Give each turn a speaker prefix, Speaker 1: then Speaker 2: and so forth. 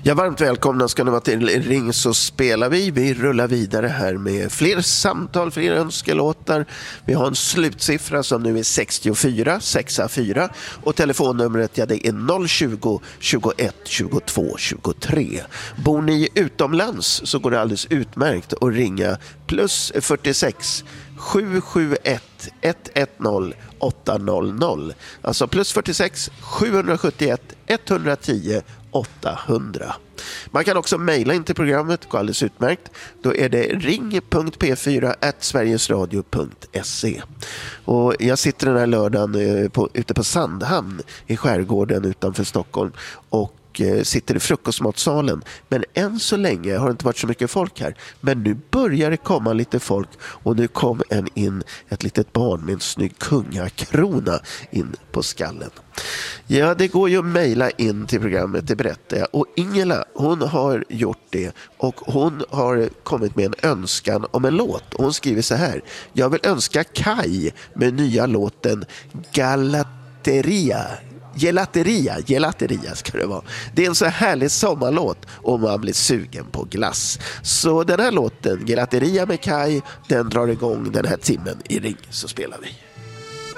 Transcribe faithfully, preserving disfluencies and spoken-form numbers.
Speaker 1: Ja, varmt välkomna ska ni vara till Ring så spelar vi. Vi rullar vidare här med fler samtal, fler önskelåtar. Vi har en slutsiffra som nu är sextiofyra sextiofyra och telefonnumret, ja, det är noll tjugo, tjugoett, tjugotvå, tjugotre. Bor ni utomlands så går det alldeles utmärkt att ringa plus fyrtiosex sju sju ett ett ett noll åtta noll noll. Alltså plus fyrtiosex sju sju ett ett ett noll åtta hundra. Man kan också mejla in till programmet, går alldeles utmärkt. Då är det ring punkt p fyra at sverigesradio punkt se. Och jag sitter den här lördagen på, ute på Sandhamn i skärgården utanför Stockholm och sitter i frukostmatsalen. Men än så länge har det inte varit så mycket folk här. Men nu börjar det komma lite folk och nu kom en in, ett litet barn med en snygg kungakrona in på skallen. Ja, det går ju att mejla in till programmet, det berättar jag. Och Ingela, hon har gjort det och hon har kommit med en önskan om en låt. Och hon skriver så här: jag vill önska Kai med nya låten Galateria. Gelateria, gelateria ska det vara. Det är en så härlig sommarlåt om man blir sugen på glass. Så den här låten, Gelateria med Kai, den drar igång den här timmen i Ring så spelar vi.